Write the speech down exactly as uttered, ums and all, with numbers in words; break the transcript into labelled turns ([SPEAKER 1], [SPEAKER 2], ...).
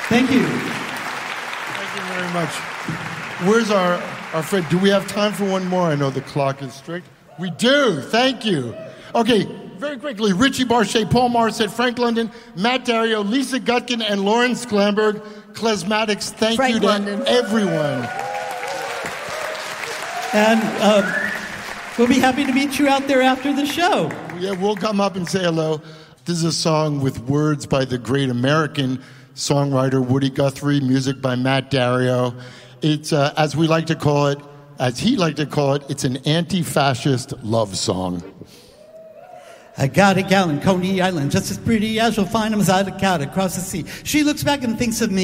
[SPEAKER 1] Thank you.
[SPEAKER 2] Thank you very much. Where's our, our friend? Do we have time for one more? I know the clock is strict. We do. Thank you. Okay, very quickly. Richie Barchet, Paul Morissette, Frank London, Matt Dario, Lisa Gutkin, and Lauren Sklamberg. Klezmatics, thank
[SPEAKER 3] Frank
[SPEAKER 2] you to
[SPEAKER 3] London.
[SPEAKER 2] everyone.
[SPEAKER 1] And uh, we'll be happy to meet you out there after the show.
[SPEAKER 2] Yeah, we'll come up and say hello. This is a song with words by the great American songwriter Woody Guthrie, music by Matt Dario. It's, uh, as we like to call it, as he liked to call it, it's an anti-fascist love song.
[SPEAKER 1] I got a gal in Coney Island, just as pretty as you'll find 'em as I'd a cat across the sea. She looks back and thinks of me.